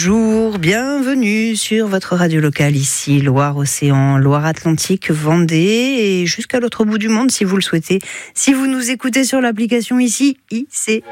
bonjour, bienvenue sur votre radio locale ici, Loire-Océan, Loire-Atlantique, Vendée et jusqu'à l'autre bout du monde si vous le souhaitez. Si vous nous écoutez sur l'application ici, ICI.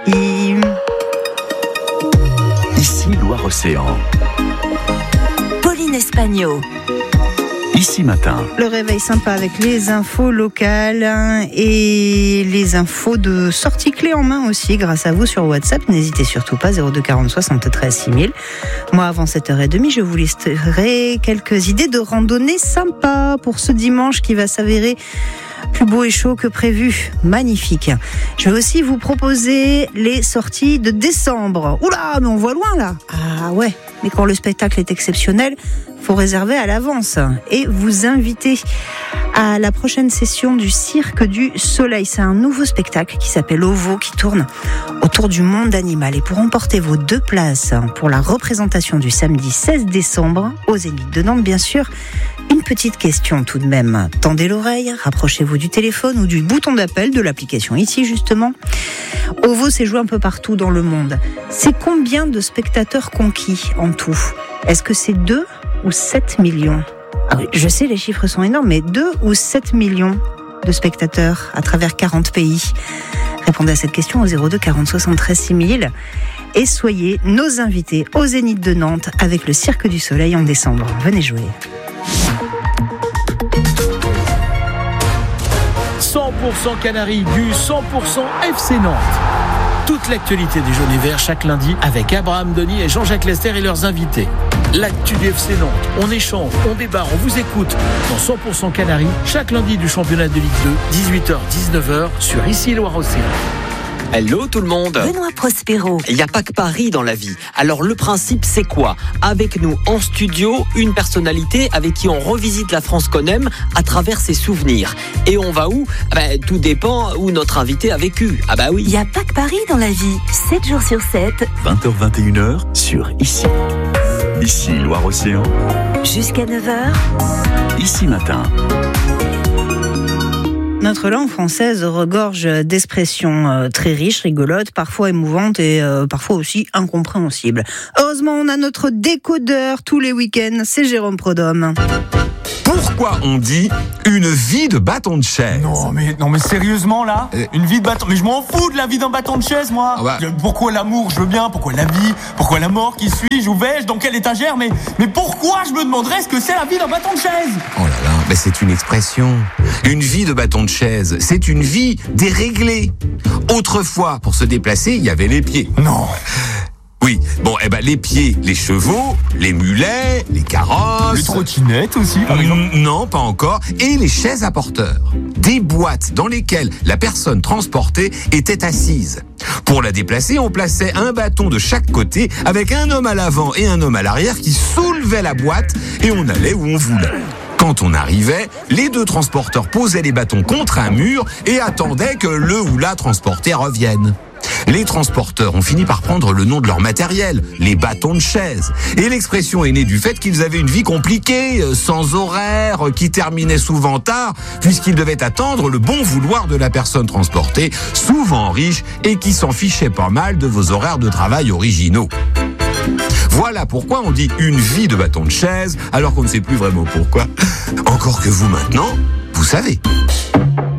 Ici, Loire-Océan. Pauline Espagno. Ici matin. Le réveil sympa avec les infos locales et les infos de sortie clé en main aussi grâce à vous sur WhatsApp. N'hésitez surtout pas, 02 40 73 6000. Moi, avant 7h30, je vous listerai quelques idées de randonnée sympa pour ce dimanche qui va s'avérer plus beau et chaud que prévu. Magnifique. Je vais aussi vous proposer les sorties de décembre. Oula, mais on voit loin là. Ah ouais, mais quand le spectacle est exceptionnel, faut réserver à l'avance et vous inviter à la prochaine session du Cirque du Soleil. C'est un nouveau spectacle qui s'appelle OVO qui tourne autour du monde animal. Et pour emporter vos 2 places pour la représentation du samedi 16 décembre au Zénith de Nantes, bien sûr, une petite question tout de même. Tendez l'oreille, rapprochez-vous du téléphone ou du bouton d'appel de l'application ici justement. OVO s'est joué un peu partout dans le monde. C'est combien de spectateurs conquis en tout ? Est-ce que c'est 2 ou 7 millions ? Ah oui, je sais, les chiffres sont énormes, mais 2 ou 7 millions de spectateurs à travers 40 pays ? Répondez à cette question au 02 40 73 6000 et soyez nos invités au Zénith de Nantes avec le Cirque du Soleil en décembre. Venez jouer. 100% Canaries du 100% FC Nantes. Toute l'actualité des jaunes et verts chaque lundi avec Abraham Denis et Jean-Jacques Lester et leurs invités. L'actu du FC Nantes, on échange, on débat, on vous écoute dans 100% Canaries chaque lundi du championnat de Ligue 2, 18h-19h sur ici Loire-Océan. Hello tout le monde. Benoît Prospero. Il n'y a pas que Paris dans la vie. Alors le principe c'est quoi ? Avec nous en studio, une personnalité avec qui on revisite la France qu'on aime à travers ses souvenirs. Et on va où ? Tout dépend où notre invité a vécu. Ah bah oui. Il n'y a pas que Paris dans la vie. 7 jours sur 7. 20h-21h sur Ici. Ici, Loire-Océan. Jusqu'à 9h. Ici matin. Notre langue française regorge d'expressions très riches, rigolotes, parfois émouvantes et parfois aussi incompréhensibles. Heureusement, on a notre décodeur tous les week-ends, c'est Jérôme Prodhomme. Pourquoi on dit une vie de bâton de chaise ? Non mais sérieusement là, une vie de bâton. Mais je m'en fous de la vie d'un bâton de chaise moi. Ah bah. Pourquoi l'amour je veux bien, pourquoi la vie, pourquoi la mort, qui suis-je, où vais-je, dans quelle étagère, mais pourquoi je me demanderais ce que c'est la vie d'un bâton de chaise ? Oh là là, mais c'est une expression. Une vie de bâton de chaise, c'est une vie déréglée. Autrefois, pour se déplacer, il y avait les pieds. Non. Oui, bon, les pieds, les chevaux, les mulets, les carrosses... Les trottinettes aussi, par exemple. Non, pas encore. Et les chaises à porteurs. Des boîtes dans lesquelles la personne transportée était assise. Pour la déplacer, on plaçait un bâton de chaque côté avec un homme à l'avant et un homme à l'arrière qui soulevait la boîte et on allait où on voulait. Quand on arrivait, les 2 transporteurs posaient les bâtons contre un mur et attendaient que le ou la transporté revienne. Les transporteurs ont fini par prendre le nom de leur matériel, les bâtons de chaise. Et l'expression est née du fait qu'ils avaient une vie compliquée, sans horaire, qui terminait souvent tard, puisqu'ils devaient attendre le bon vouloir de la personne transportée, souvent riche, et qui s'en fichait pas mal de vos horaires de travail originaux. Voilà pourquoi on dit une vie de bâton de chaise, alors qu'on ne sait plus vraiment pourquoi. Encore que vous maintenant, vous savez.